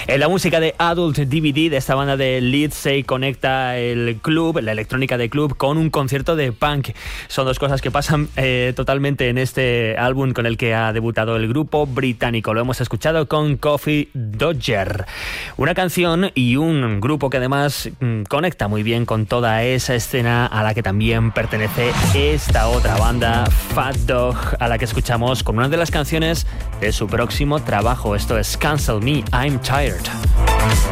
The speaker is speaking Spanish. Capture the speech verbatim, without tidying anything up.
En la música de Adult D V D de esta banda de Leeds se conecta el club, la electrónica de club, con un concierto de punk. Son dos cosas que pasan eh, totalmente en este álbum con el que ha debutado el grupo británico. Lo hemos escuchado con Coffee Dodger. Una canción y un grupo que además mmm, conecta muy bien con toda esa escena a la que también pertenece esta otra banda, Fat Dog, a la que escuchamos con una de las canciones de su próximo trabajo. Esto es Cancel Me, I'm Tired.